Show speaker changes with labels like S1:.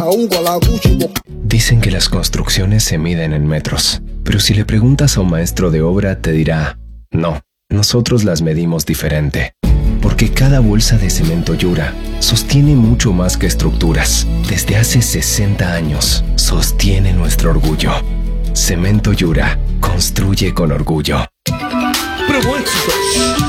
S1: Dicen que las construcciones se miden en metros, pero si le preguntas a un maestro de obra te dirá, no, nosotros las medimos diferente. Porque cada bolsa de cemento Yura sostiene mucho más que estructuras. Desde hace 60 años sostiene nuestro orgullo. Cemento Yura construye con orgullo.
S2: ¡Bravo, éxitos!